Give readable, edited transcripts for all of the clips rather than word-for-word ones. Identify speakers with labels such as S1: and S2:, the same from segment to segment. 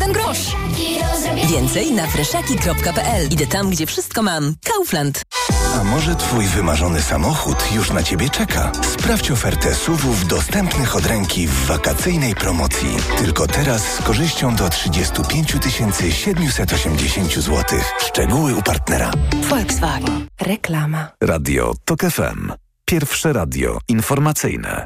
S1: 1 grosz. Więcej na freszaki.pl. Idę tam, gdzie wszystko mam. Kaufland.
S2: A może twój wymarzony samochód już na ciebie czeka? Sprawdź ofertę SUV-ów dostępnych od ręki w wakacyjnej promocji. Tylko teraz z korzyścią do 35 780 zł. Szczegóły u partnera.
S1: Volkswagen. Reklama.
S3: Radio TOK FM. Pierwsze radio informacyjne.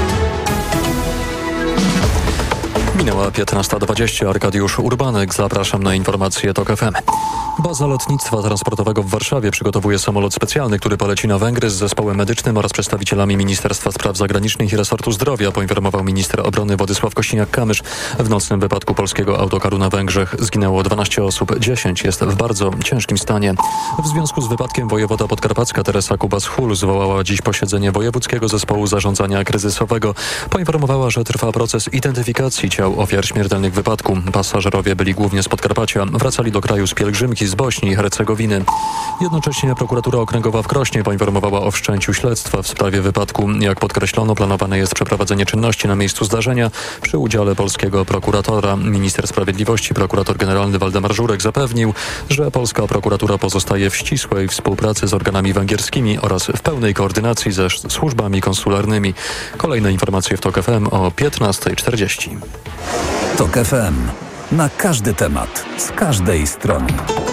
S4: Minęła 15:20. Arkadiusz Urbanek. Zapraszam na informacje TOK FM. Baza Lotnictwa Transportowego w Warszawie przygotowuje samolot specjalny, który poleci na Węgry z zespołem medycznym oraz przedstawicielami Ministerstwa Spraw Zagranicznych i Resortu Zdrowia, poinformował minister obrony Władysław Kosiniak-Kamysz. W nocnym wypadku polskiego autokaru na Węgrzech zginęło 12 osób, 10 jest w bardzo ciężkim stanie. W związku z wypadkiem wojewoda podkarpacka Teresa Kubas-Hul zwołała dziś posiedzenie Wojewódzkiego Zespołu Zarządzania Kryzysowego. Poinformowała, że trwa proces identyfikacji ciał ofiar śmiertelnych wypadku. Pasażerowie byli głównie z Podkarpacia, wracali do kraju z pielgrzymki z Bośni i Hercegowiny. Jednocześnie prokuratura okręgowa w Krośnie poinformowała o wszczęciu śledztwa w sprawie wypadku. Jak podkreślono, planowane jest przeprowadzenie czynności na miejscu zdarzenia przy udziale polskiego prokuratora. Minister Sprawiedliwości, prokurator generalny Waldemar Żurek zapewnił, że polska prokuratura pozostaje w ścisłej współpracy z organami węgierskimi oraz w pełnej koordynacji ze służbami konsularnymi. Kolejne informacje w TOK FM o 15:40.
S3: TOK FM. Na każdy temat, z każdej strony.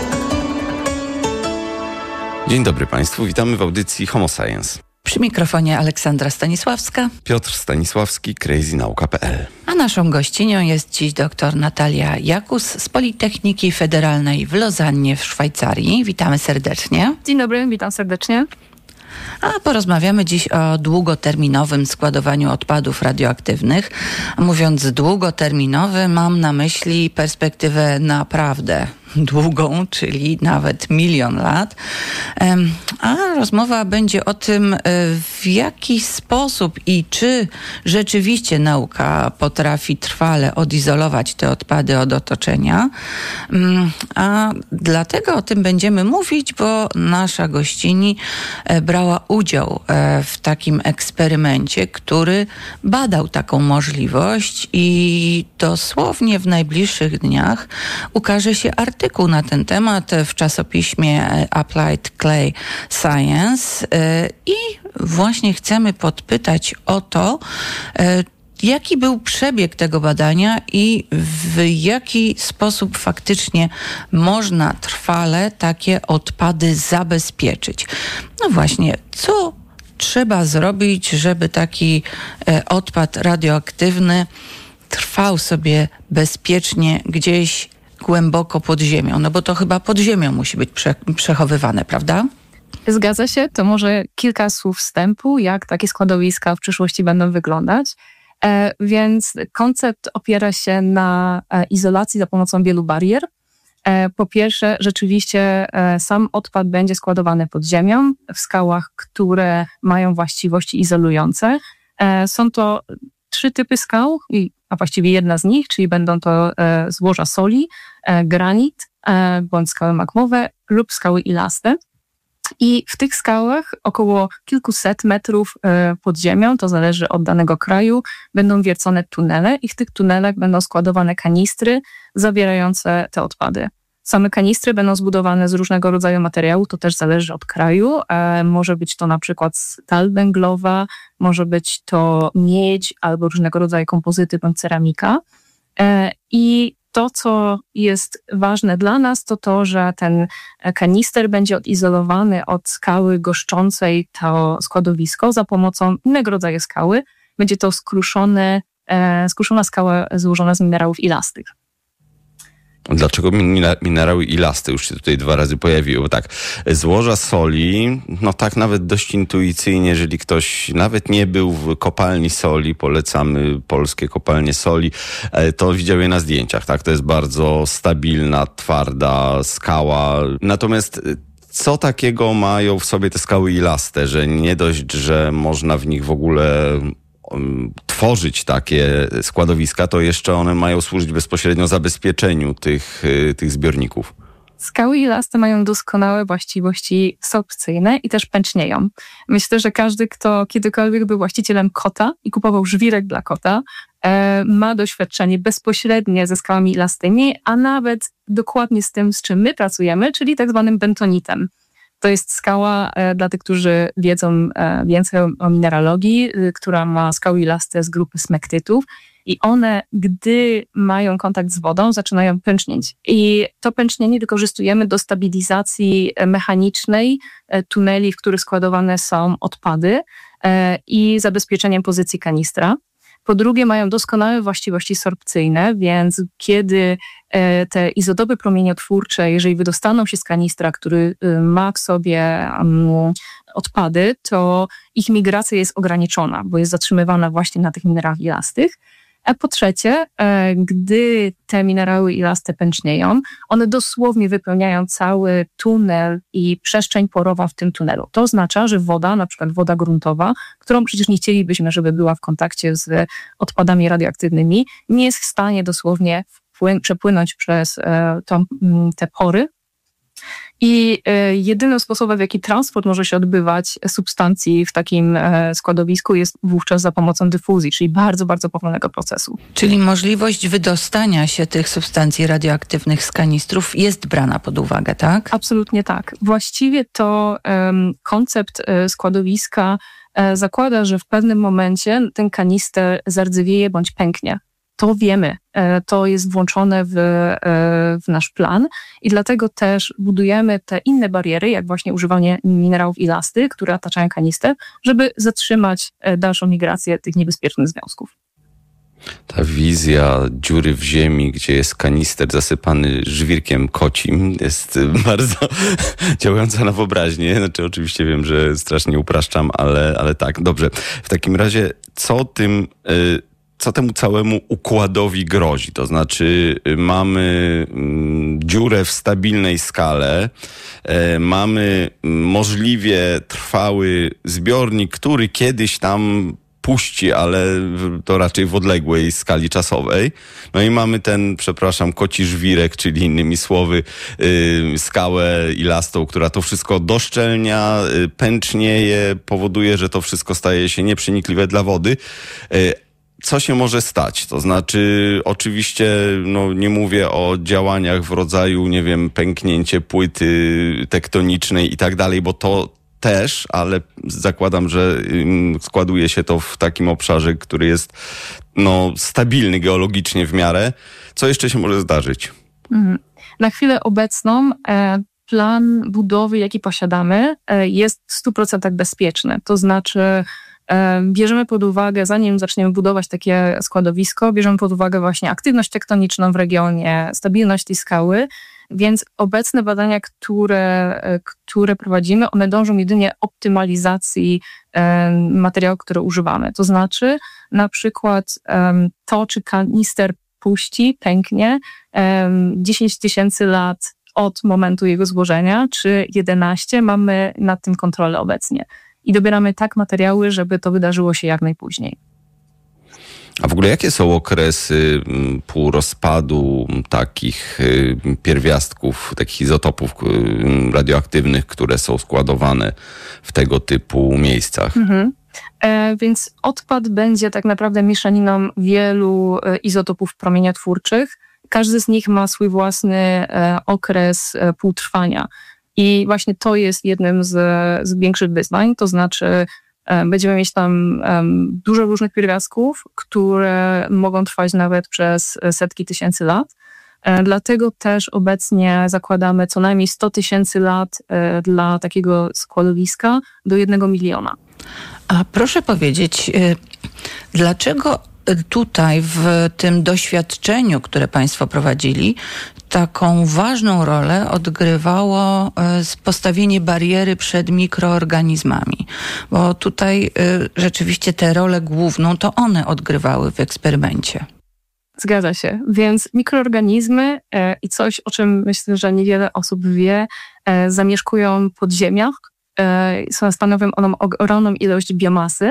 S5: Dzień dobry Państwu, witamy w audycji Homo Science.
S6: Przy mikrofonie Aleksandra Stanisławska,
S5: Piotr Stanisławski, crazynauka.pl.
S6: A naszą gościnią jest dziś dr Natalia Jakus z Politechniki Federalnej w Lozannie w Szwajcarii. Witamy serdecznie.
S7: Dzień dobry, witam serdecznie.
S6: A porozmawiamy dziś o długoterminowym składowaniu odpadów radioaktywnych. Mówiąc długoterminowy, mam na myśli perspektywę naprawdę długą, czyli nawet 1 000 000 lat. A rozmowa będzie o tym, w jaki sposób i czy rzeczywiście nauka potrafi trwale odizolować te odpady od otoczenia. A dlatego o tym będziemy mówić, bo nasza gościni brała udział w takim eksperymencie, który badał taką możliwość i dosłownie w najbliższych dniach ukaże się artykuł na ten temat w czasopiśmie Applied Clay Science i właśnie chcemy podpytać o to, jaki był przebieg tego badania i w jaki sposób faktycznie można trwale takie odpady zabezpieczyć. No właśnie, co trzeba zrobić, żeby taki odpad radioaktywny trwał sobie bezpiecznie gdzieś głęboko pod ziemią? No bo to chyba pod ziemią musi być przechowywane, prawda?
S7: Zgadza się. To może kilka słów wstępu, jak takie składowiska w przyszłości będą wyglądać. Więc koncept opiera się na izolacji za pomocą wielu barier. Po pierwsze, rzeczywiście sam odpad będzie składowany pod ziemią, w skałach, które mają właściwości izolujące. Są to 3 typy skał, a właściwie jedna z nich, czyli będą to złoża soli, granit, bądź skały magmowe lub skały ilaste. I w tych skałach około kilkuset metrów pod ziemią, to zależy od danego kraju, będą wiercone tunele i w tych tunelach będą składowane kanistry zawierające te odpady. Same kanistry będą zbudowane z różnego rodzaju materiału, to też zależy od kraju. Może być to na przykład stal węglowa, może być to miedź albo różnego rodzaju kompozyty bądź ceramika. I to, co jest ważne dla nas, to to, że ten kanister będzie odizolowany od skały goszczącej to składowisko za pomocą innego rodzaju skały. Będzie to skruszona skała złożona z minerałów ilastych.
S5: Dlaczego minerały ilaste już się tutaj 2 razy pojawiły? Bo tak, złoża soli, no tak nawet dość intuicyjnie, jeżeli ktoś nawet nie był w kopalni soli, polecamy polskie kopalnie soli, to widział je na zdjęciach, tak? To jest bardzo stabilna, twarda skała. Natomiast co takiego mają w sobie te skały ilaste, że nie dość, że można w nich w ogóle tworzyć takie składowiska, to jeszcze one mają służyć bezpośrednio zabezpieczeniu tych zbiorników.
S7: Skały ilaste mają doskonałe właściwości sorpcyjne i też pęcznieją. Myślę, że każdy, kto kiedykolwiek był właścicielem kota i kupował żwirek dla kota, ma doświadczenie bezpośrednie ze skałami ilastymi, a nawet dokładnie z tym, z czym my pracujemy, czyli tak zwanym bentonitem. To jest skała, dla tych, którzy wiedzą więcej o mineralogii, która ma skały ilaste z grupy smektytów i one, gdy mają kontakt z wodą, zaczynają pęcznieć. I to pęcznienie wykorzystujemy do stabilizacji mechanicznej tuneli, w których składowane są odpady i zabezpieczeniem pozycji kanistra. Po drugie, mają doskonałe właściwości sorpcyjne, więc kiedy te izotopy promieniotwórcze, jeżeli wydostaną się z kanistra, który ma w sobie odpady, to ich migracja jest ograniczona, bo jest zatrzymywana właśnie na tych minerałach ilastych. A po trzecie, gdy te minerały ilaste pęcznieją, one dosłownie wypełniają cały tunel i przestrzeń porową w tym tunelu. To oznacza, że woda, na przykład woda gruntowa, którą przecież nie chcielibyśmy, żeby była w kontakcie z odpadami radioaktywnymi, nie jest w stanie dosłownie przepłynąć przez te pory. I jedynym sposobem, w jaki transport może się odbywać substancji w takim składowisku jest wówczas za pomocą dyfuzji, czyli bardzo, bardzo powolnego procesu.
S6: Czyli możliwość wydostania się tych substancji radioaktywnych z kanistrów jest brana pod uwagę, tak?
S7: Absolutnie tak. Właściwie to koncept składowiska zakłada, że w pewnym momencie ten kanister zardzewieje bądź pęknie. To wiemy, to jest włączone w nasz plan i dlatego też budujemy te inne bariery, jak właśnie używanie minerałów ilastych, które otaczają kanister, żeby zatrzymać dalszą migrację tych niebezpiecznych związków.
S5: Ta wizja dziury w ziemi, gdzie jest kanister zasypany żwirkiem kocim, jest bardzo działająca na wyobraźnię. Znaczy, oczywiście wiem, że strasznie upraszczam, ale tak, dobrze. W takim razie, co temu całemu układowi grozi? To znaczy mamy dziurę w stabilnej skale, mamy możliwie trwały zbiornik, który kiedyś tam puści, ale to raczej w odległej skali czasowej. No i mamy ten, koci żwirek, czyli innymi słowy skałę ilastą, która to wszystko doszczelnia, pęcznieje, powoduje, że to wszystko staje się nieprzenikliwe dla wody. Co się może stać? To znaczy, oczywiście, nie mówię o działaniach w rodzaju, nie wiem, pęknięcie płyty tektonicznej i tak dalej, bo to też, ale zakładam, że składuje się to w takim obszarze, który jest, stabilny geologicznie w miarę. Co jeszcze się może zdarzyć?
S7: Na chwilę obecną plan budowy, jaki posiadamy, jest w 100% bezpieczny. To znaczy, bierzemy pod uwagę, zanim zaczniemy budować takie składowisko, bierzemy pod uwagę właśnie aktywność tektoniczną w regionie, stabilność tej skały, więc obecne badania, które prowadzimy, one dążą jedynie optymalizacji materiału, który używamy. To znaczy na przykład to, czy kanister puści, pęknie 10 000 lat od momentu jego złożenia, czy 11, mamy nad tym kontrolę obecnie. I dobieramy tak materiały, żeby to wydarzyło się jak najpóźniej.
S5: A w ogóle jakie są okresy półrozpadu takich pierwiastków, takich izotopów radioaktywnych, które są składowane w tego typu miejscach?
S7: Więc odpad będzie tak naprawdę mieszaniną wielu izotopów promieniotwórczych. Każdy z nich ma swój własny okres półtrwania. I właśnie to jest jednym z większych wyzwań, to znaczy będziemy mieć tam dużo różnych pierwiastków, które mogą trwać nawet przez setki tysięcy lat. Dlatego też obecnie zakładamy co najmniej 100 000 lat dla takiego składowiska do 1 miliona.
S6: A proszę powiedzieć, dlaczego tutaj w tym doświadczeniu, które Państwo prowadzili, taką ważną rolę odgrywało postawienie bariery przed mikroorganizmami? Bo tutaj rzeczywiście tę rolę główną to one odgrywały w eksperymencie.
S7: Zgadza się. Więc mikroorganizmy i coś, o czym myślę, że niewiele osób wie, zamieszkują pod ziemiach. Stanowią ogromną ilość biomasy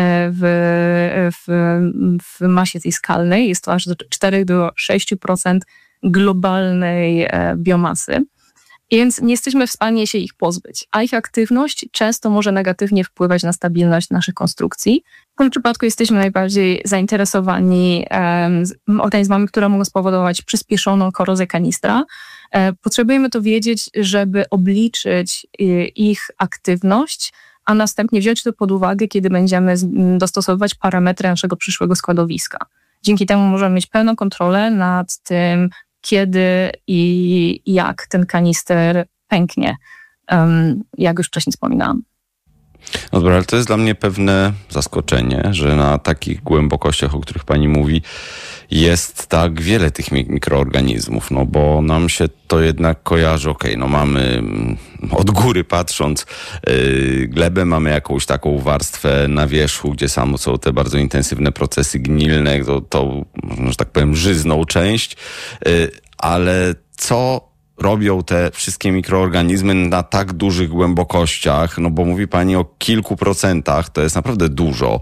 S7: w masie tej skalnej. Jest to aż do 4 do 6% globalnej biomasy. Więc nie jesteśmy w stanie się ich pozbyć, a ich aktywność często może negatywnie wpływać na stabilność naszych konstrukcji. W tym przypadku jesteśmy najbardziej zainteresowani organizmami, które mogą spowodować przyspieszoną korozję kanistra. Potrzebujemy to wiedzieć, żeby obliczyć ich aktywność, a następnie wziąć to pod uwagę, kiedy będziemy dostosowywać parametry naszego przyszłego składowiska. Dzięki temu możemy mieć pełną kontrolę nad tym, kiedy i jak ten kanister pęknie, jak już wcześniej wspominałam.
S5: No dobra, ale to jest dla mnie pewne zaskoczenie, że na takich głębokościach, o których pani mówi, jest tak wiele tych mikroorganizmów, no bo nam się to jednak kojarzy, no mamy od góry patrząc glebę, mamy jakąś taką warstwę na wierzchu, gdzie są te bardzo intensywne procesy gnilne, to że tak powiem, żyzną część, ale co robią te wszystkie mikroorganizmy na tak dużych głębokościach, no bo mówi pani o kilku procentach, to jest naprawdę dużo.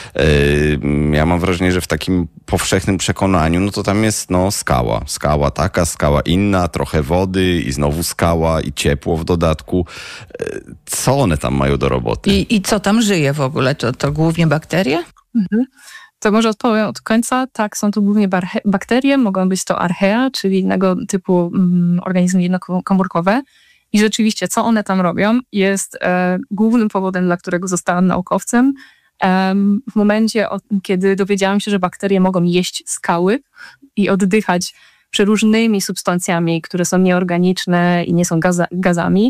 S5: Ja mam wrażenie, że w takim powszechnym przekonaniu, no to tam jest skała taka, skała inna, trochę wody i znowu skała i ciepło w dodatku. Co one tam mają do roboty?
S6: I co tam żyje w ogóle? To głównie bakterie?
S7: To może odpowiem od końca. Tak, są to głównie bakterie, mogą być to archea, czyli innego typu organizmy jednokomórkowe. I rzeczywiście, co one tam robią, jest głównym powodem, dla którego zostałam naukowcem. W momencie, kiedy dowiedziałam się, że bakterie mogą jeść skały i oddychać przeróżnymi substancjami, które są nieorganiczne i nie są gazami,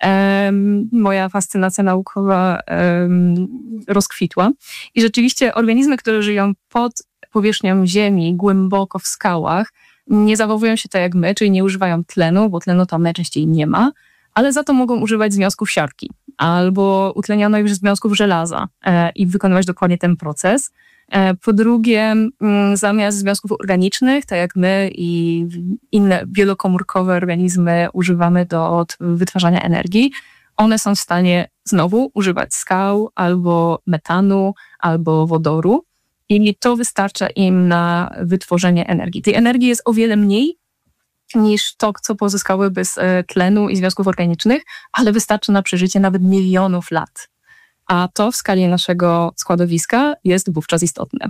S7: moja fascynacja naukowa rozkwitła. I rzeczywiście organizmy, które żyją pod powierzchnią Ziemi, głęboko w skałach, nie zachowują się tak jak my, czyli nie używają tlenu, bo tlenu tam najczęściej nie ma, ale za to mogą używać związków siarki albo utlenionych związków żelaza i wykonywać dokładnie ten proces. Po drugie, zamiast związków organicznych, tak jak my i inne wielokomórkowe organizmy używamy do wytwarzania energii, one są w stanie znowu używać skał albo metanu, albo wodoru i to wystarcza im na wytworzenie energii. Tej energii jest o wiele mniej niż to, co pozyskałyby z tlenu i związków organicznych, ale wystarczy na przeżycie nawet milionów lat. A to w skali naszego składowiska jest wówczas istotne.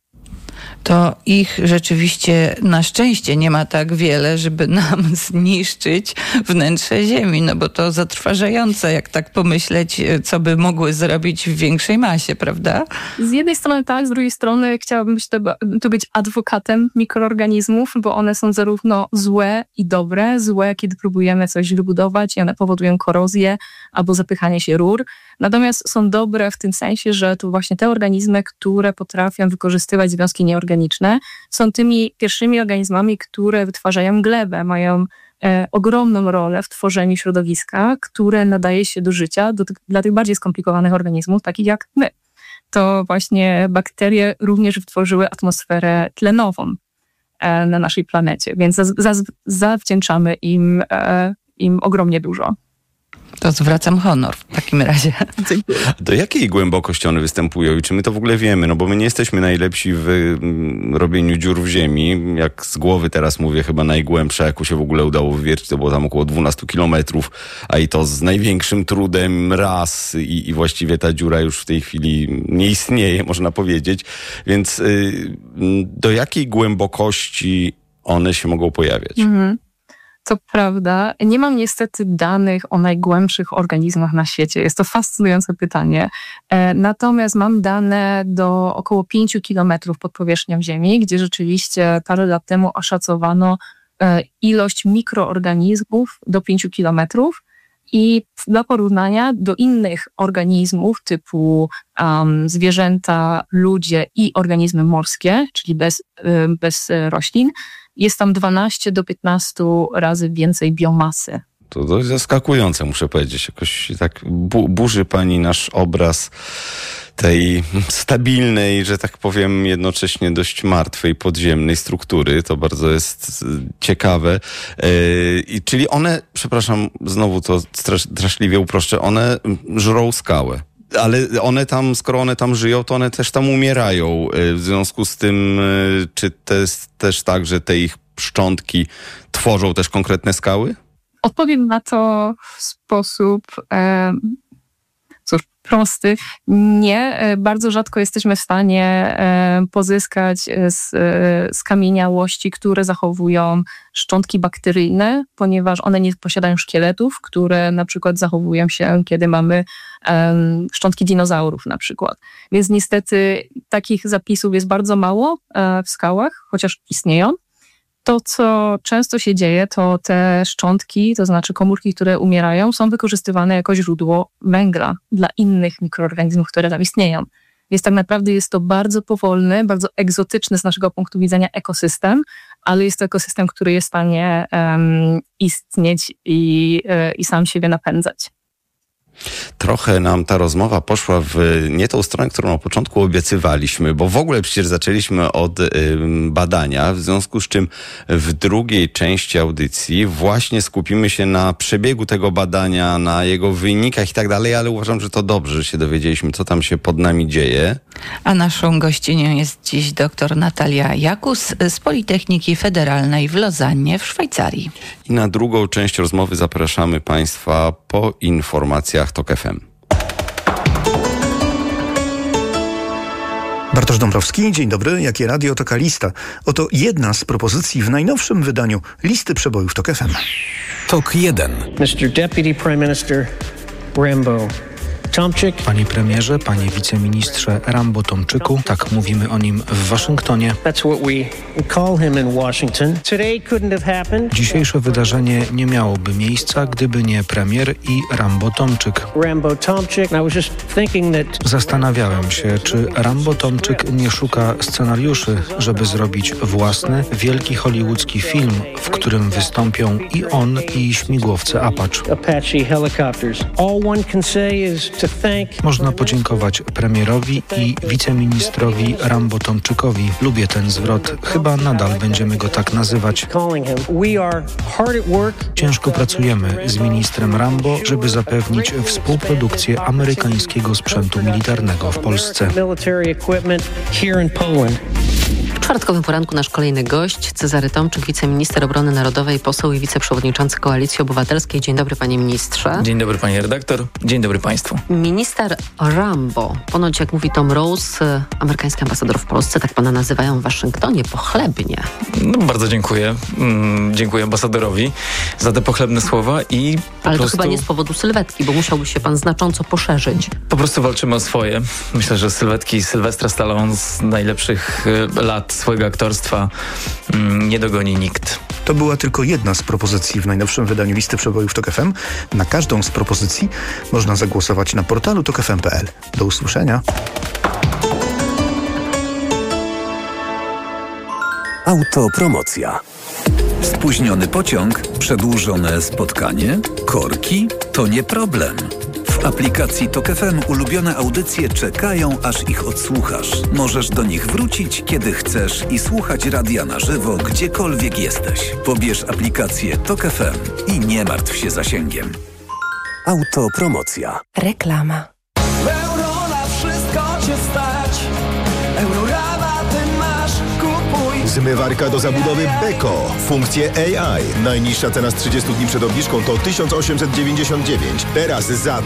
S6: To ich rzeczywiście na szczęście nie ma tak wiele, żeby nam zniszczyć wnętrze Ziemi, no bo to zatrważające, jak tak pomyśleć, co by mogły zrobić w większej masie, prawda?
S7: Z jednej strony tak, z drugiej strony chciałabym tu być adwokatem mikroorganizmów, bo one są zarówno złe i dobre. Złe, kiedy próbujemy coś wybudować i one powodują korozję albo zapychanie się rur. Natomiast są dobre w tym sensie, że to właśnie te organizmy, które potrafią wykorzystywać związki nieorganiczne, są tymi pierwszymi organizmami, które wytwarzają glebę, mają ogromną rolę w tworzeniu środowiska, które nadaje się do życia dla tych bardziej skomplikowanych organizmów, takich jak my. To właśnie bakterie również wytworzyły atmosferę tlenową na naszej planecie, więc zawdzięczamy im ogromnie dużo.
S6: To zwracam honor w takim razie.
S5: Do jakiej głębokości one występują i czy my to w ogóle wiemy? No bo my nie jesteśmy najlepsi w robieniu dziur w ziemi. Jak z głowy teraz mówię, chyba najgłębsza, jaką się w ogóle udało wywiercić, to było tam około 12 kilometrów, a i to z największym trudem raz i właściwie ta dziura już w tej chwili nie istnieje, można powiedzieć. Więc do jakiej głębokości one się mogą pojawiać?
S7: To prawda. Nie mam niestety danych o najgłębszych organizmach na świecie. Jest to fascynujące pytanie. Natomiast mam dane do około 5 kilometrów pod powierzchnią Ziemi, gdzie rzeczywiście parę lat temu oszacowano ilość mikroorganizmów do 5 kilometrów. I dla porównania do innych organizmów typu zwierzęta, ludzie i organizmy morskie, czyli bez roślin, jest tam 12 do 15 razy więcej biomasy.
S5: To dość zaskakujące, muszę powiedzieć. Jakoś tak burzy pani nasz obraz tej stabilnej, że tak powiem, jednocześnie dość martwej, podziemnej struktury. To bardzo jest ciekawe. Czyli one, przepraszam, znowu to straszliwie uproszczę, one żrą skałę. Ale one tam, skoro one tam żyją, to one też tam umierają. W związku z tym, czy to jest też tak, że te ich szczątki tworzą też konkretne skały?
S7: Odpowiem na to w sposób prosty. Nie, bardzo rzadko jesteśmy w stanie pozyskać skamieniałości, które zachowują szczątki bakteryjne, ponieważ one nie posiadają szkieletów, które na przykład zachowują się, kiedy mamy szczątki dinozaurów na przykład. Więc niestety takich zapisów jest bardzo mało w skałach, chociaż istnieją. To, co często się dzieje, to te szczątki, to znaczy komórki, które umierają, są wykorzystywane jako źródło węgla dla innych mikroorganizmów, które tam istnieją. Więc tak naprawdę jest to bardzo powolny, bardzo egzotyczny z naszego punktu widzenia ekosystem, ale jest to ekosystem, który jest w stanie istnieć i sam siebie napędzać.
S5: Trochę nam ta rozmowa poszła w nie tą stronę, którą na początku obiecywaliśmy, bo w ogóle przecież zaczęliśmy od badania, w związku z czym w drugiej części audycji właśnie skupimy się na przebiegu tego badania, na jego wynikach i tak dalej, ale uważam, że to dobrze, że się dowiedzieliśmy, co tam się pod nami dzieje.
S6: A naszą gościnią jest dziś dr Natalia Jakus z Politechniki Federalnej w Lozannie w Szwajcarii.
S5: I na drugą część rozmowy zapraszamy Państwa po informacjach TOK FM.
S8: Bartosz Dąbrowski, dzień dobry. Jakie radio, taka lista. Oto jedna z propozycji w najnowszym wydaniu listy przebojów TOK FM.
S3: TOK 1.
S9: Mr. Deputy Prime Minister Rambo Tomczyk.
S10: Panie premierze, panie wiceministrze Rambo Tomczyku, tak mówimy o nim w Waszyngtonie. Dzisiejsze wydarzenie nie miałoby miejsca, gdyby nie premier i Rambo Tomczyk. Zastanawiałem się, czy Rambo Tomczyk nie szuka scenariuszy, żeby zrobić własny, wielki hollywoodzki film, w którym wystąpią i on, i śmigłowce Apache. Można podziękować premierowi i wiceministrowi Rambo Tomczykowi. Lubię ten zwrot. Chyba nadal będziemy go tak nazywać. Ciężko pracujemy z ministrem Rambo, żeby zapewnić współprodukcję amerykańskiego sprzętu militarnego w Polsce.
S11: W czwartkowym poranku nasz kolejny gość, Cezary Tomczyk, wiceminister obrony narodowej, poseł i wiceprzewodniczący Koalicji Obywatelskiej. Dzień dobry, panie ministrze.
S12: Dzień dobry, pani redaktor. Dzień dobry państwu.
S11: Minister Rambo, ponoć jak mówi Tom Rose, amerykański ambasador w Polsce, tak pana nazywają w Waszyngtonie, pochlebnie.
S12: No, bardzo dziękuję. Dziękuję ambasadorowi za te pochlebne słowa i
S11: Ale to chyba nie z powodu sylwetki, bo musiałby się pan znacząco poszerzyć.
S12: Po prostu walczymy o swoje. Myślę, że sylwetki Sylwestra Stallone z najlepszych lat swojego aktorstwa nie dogoni nikt.
S8: To była tylko jedna z propozycji w najnowszym wydaniu listy przebojów TOK FM. Na każdą z propozycji można zagłosować na portalu tokfm.pl. Do usłyszenia.
S3: Autopromocja. Spóźniony pociąg, przedłużone spotkanie, korki to nie problem. W aplikacji TOK FM ulubione audycje czekają, aż ich odsłuchasz. Możesz do nich wrócić, kiedy chcesz i słuchać radia na żywo, gdziekolwiek jesteś. Pobierz aplikację TOK FM i nie martw się zasięgiem. Autopromocja.
S1: Reklama.
S13: Euro na wszystko cię stać. Eurorabaty masz, kupuj.
S14: Zmywarka do zabudowy Beko. Funkcje AI. Najniższa cena z 30 dni przed obniżką to 1899. Teraz za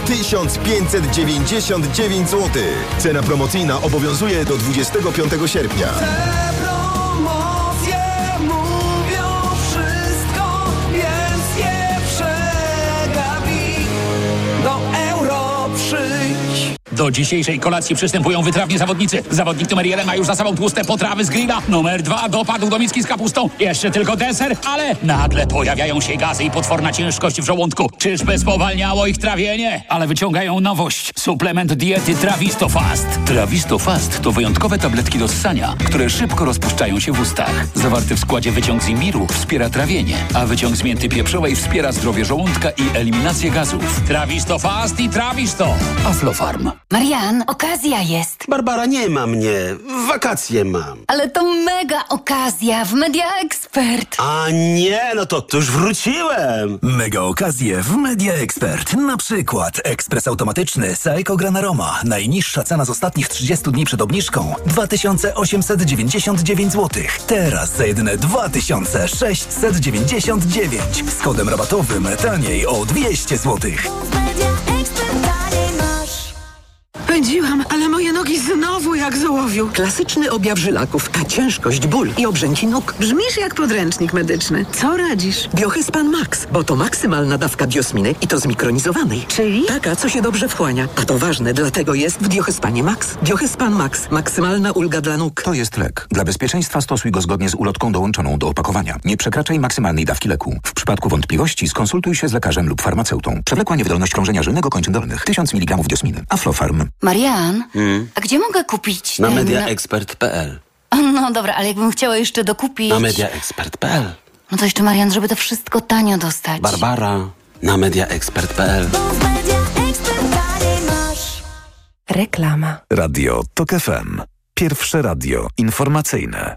S14: 1599 zł. Cena promocyjna obowiązuje do 25 sierpnia.
S13: Te promocje mówią wszystko, więc nie przegapi. Do Euro przyjdź.
S15: Do dzisiejszej kolacji przystępują wytrawni zawodnicy. Zawodnik numer 1 ma już za sobą tłuste potrawy z grilla. Numer 2 dopadł do miski z kapustą. Jeszcze tylko deser, ale nagle pojawiają się gazy i potworna ciężkość w żołądku. Czyżby spowalniało ich trawienie? Ale wyciągają nowość. Suplement diety Travistofast. Travistofast to wyjątkowe tabletki do ssania, które szybko rozpuszczają się w ustach. Zawarty w składzie wyciąg z imbiru wspiera trawienie, a wyciąg z mięty pieprzowej wspiera zdrowie żołądka i eliminację gazów. Travistofast i Travisto. Aflofarm.
S16: Marian, okazja jest.
S17: Barbara, nie ma mnie. Wakacje mam.
S16: Ale to mega okazja w Media Expert.
S17: A nie, no to już wróciłem.
S18: Mega okazje w Media Expert. Na przykład ekspres automatyczny Saeco Granaroma. Najniższa cena z ostatnich 30 dni przed obniżką 2899 zł. Teraz za jedyne 2699. Z kodem rabatowym taniej o 200 zł.
S19: Pędziłam, ale moje nogi znowu jak z ołowiu. Klasyczny objaw żylaków, a ciężkość, ból i obrzęki nóg. Brzmisz jak podręcznik medyczny. Co radzisz? Biohyspan Max, bo to maksymalna dawka diosminy i to zmikronizowanej. Czyli? Taka, co się dobrze wchłania. A to ważne, dlatego jest w Biohyspanie Max. Biohyspan Max. Maksymalna ulga dla nóg.
S20: To jest lek. Dla bezpieczeństwa stosuj go zgodnie z ulotką dołączoną do opakowania. Nie przekraczaj maksymalnej dawki leku. W przypadku wątpliwości skonsultuj się z lekarzem lub farmaceutą. Przewlekła niewydolność krążenia żylnego kończyn dolnych. 1000 mg diosminy. Aflofarm.
S16: Marian, a gdzie mogę kupić
S17: Na
S16: ten...
S17: mediaexpert.pl.
S16: No dobra, ale jakbym chciała jeszcze dokupić...
S17: Na mediaexpert.pl.
S16: No to jeszcze, Marian, żeby to wszystko tanio dostać.
S17: Barbara, na mediaexpert.pl.
S1: Reklama.
S18: Radio TOK FM. Pierwsze radio informacyjne.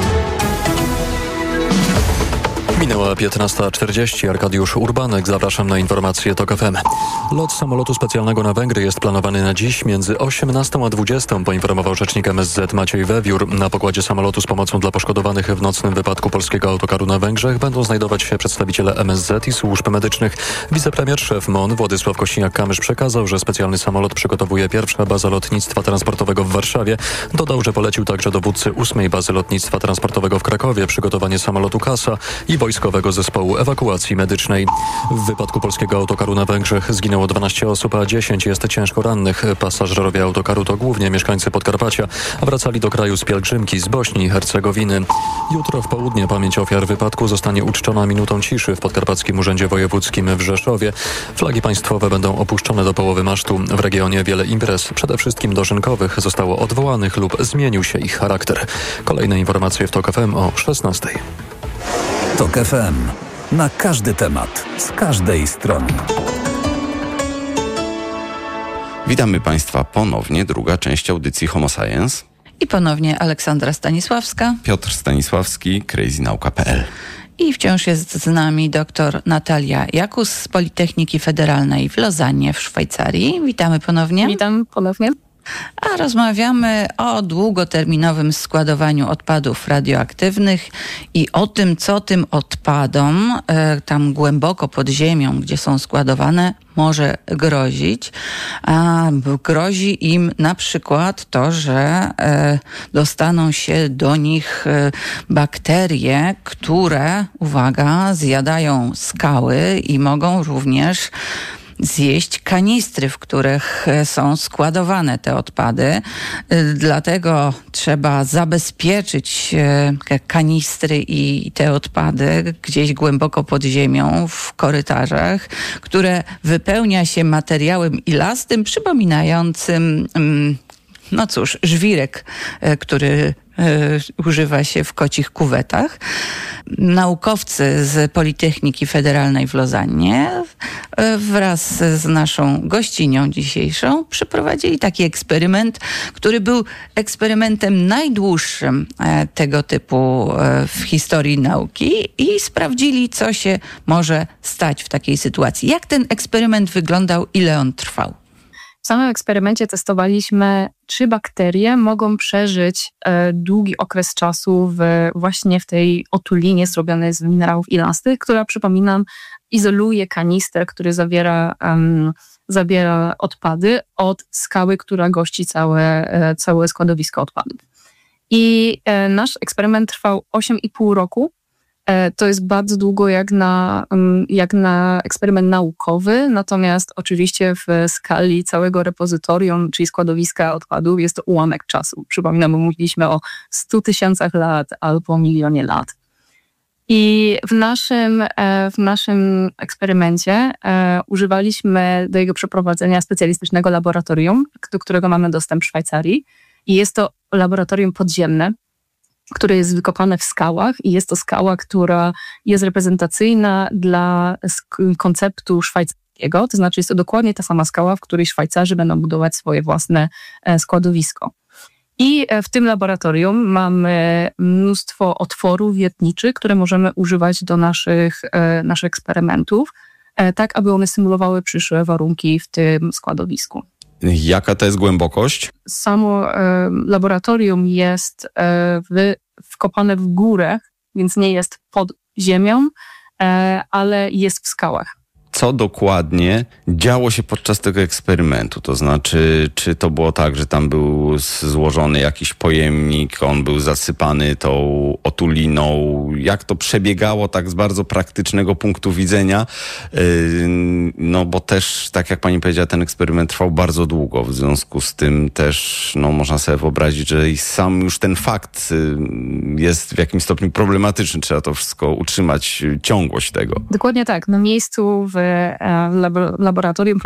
S4: Minęła 15:40. Arkadiusz Urbanek. Zapraszam na informacje TOK FM. Lot samolotu specjalnego na Węgry jest planowany na dziś między 18 a 20, poinformował rzecznik MSZ Maciej Wewiór. Na pokładzie samolotu z pomocą dla poszkodowanych w nocnym wypadku polskiego autokaru na Węgrzech będą znajdować się przedstawiciele MSZ i służb medycznych. Wicepremier szef MON Władysław Kosiniak-Kamysz przekazał, że specjalny samolot przygotowuje pierwsza baza lotnictwa transportowego w Warszawie. Dodał, że polecił także dowódcy 8. bazy lotnictwa transportowego w Krakowie przygotowanie samolotu KASA i Wojskowego Zespołu Ewakuacji Medycznej. W wypadku polskiego autokaru na Węgrzech zginęło 12 osób, a 10 jest ciężko rannych. Pasażerowie autokaru to głównie mieszkańcy Podkarpacia, a wracali do kraju z pielgrzymki z Bośni i Hercegowiny. Jutro w południe pamięć ofiar wypadku zostanie uczczona minutą ciszy w Podkarpackim Urzędzie Wojewódzkim w Rzeszowie. Flagi państwowe będą opuszczone do połowy masztu. W regionie wiele imprez, przede wszystkim dożynkowych, zostało odwołanych lub zmienił się ich charakter. Kolejne informacje w TOK FM o 16:00.
S18: TOK FM. Na każdy temat, z każdej strony.
S5: Witamy Państwa ponownie. Druga część audycji Homo Science.
S6: I ponownie Aleksandra Stanisławska.
S5: Piotr Stanisławski, crazynauka.pl.
S6: I wciąż jest z nami dr Natalia Jakus z Politechniki Federalnej w Lozannie w Szwajcarii. Witamy ponownie.
S7: Witam ponownie.
S6: A rozmawiamy o długoterminowym składowaniu odpadów radioaktywnych i o tym, co tym odpadom tam głęboko pod ziemią, gdzie są składowane, może grozić. A grozi im na przykład to, że dostaną się do nich bakterie, które, uwaga, zjadają skały i mogą również zjeść kanistry, w których są składowane te odpady. Dlatego trzeba zabezpieczyć kanistry i te odpady gdzieś głęboko pod ziemią, w korytarzach, które wypełnia się materiałem ilastym, przypominającym, no cóż, żwirek, który używa się w kocich kuwetach. Naukowcy z Politechniki Federalnej w Lozannie wraz z naszą gościnią dzisiejszą przeprowadzili taki eksperyment, który był eksperymentem najdłuższym tego typu w historii nauki i sprawdzili, co się może stać w takiej sytuacji. Jak ten eksperyment wyglądał, ile on trwał?
S7: W samym eksperymencie testowaliśmy, czy bakterie mogą przeżyć długi okres czasu właśnie w tej otulinie zrobionej z minerałów ilastych, która, przypominam, izoluje kanister, który zawiera odpady od skały, która gości całe składowisko odpadów. I nasz eksperyment trwał 8,5 roku. To jest bardzo długo jak na eksperyment naukowy, natomiast oczywiście w skali całego repozytorium, czyli składowiska odpadów, jest to ułamek czasu. Przypominam, bo mówiliśmy o 100 000 lat albo milionie lat. I w naszym eksperymencie używaliśmy do jego przeprowadzenia specjalistycznego laboratorium, do którego mamy dostęp w Szwajcarii. I jest to laboratorium podziemne, które jest wykopane w skałach i jest to skała, która jest reprezentacyjna dla konceptu Alpskiego, to znaczy jest to dokładnie ta sama skała, w której Szwajcarzy będą budować swoje własne składowisko. I w tym laboratorium mamy mnóstwo otworów wiertniczych, które możemy używać do naszych eksperymentów, tak aby one symulowały przyszłe warunki w tym składowisku.
S5: Jaka to jest głębokość?
S7: Samo laboratorium jest wkopane w górę, więc nie jest pod ziemią, ale jest w skałach.
S5: Co dokładnie działo się podczas tego eksperymentu? To znaczy, czy to było tak, że tam był złożony jakiś pojemnik, on był zasypany tą otuliną? Jak to przebiegało tak z bardzo praktycznego punktu widzenia? No bo też, tak jak pani powiedziała, ten eksperyment trwał bardzo długo. W związku z tym też można sobie wyobrazić, że i sam już ten fakt jest w jakimś stopniu problematyczny. Trzeba to wszystko utrzymać, ciągłość tego.
S7: Dokładnie tak. Na miejscu w laboratorium